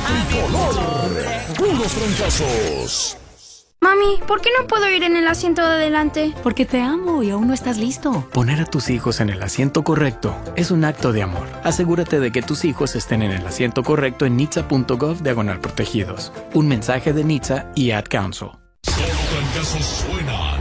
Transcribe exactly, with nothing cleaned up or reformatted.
tricolor. Puros trancazos. Mami, ¿por qué no puedo ir en el asiento de adelante? Porque te amo y aún no estás listo. Poner a tus hijos en el asiento correcto es un acto de amor. Asegúrate de que tus hijos estén en el asiento correcto en nitsa punto gov diagonal protegidos. Un mensaje de Nitsa y Ad Council. Solo Trancazos suena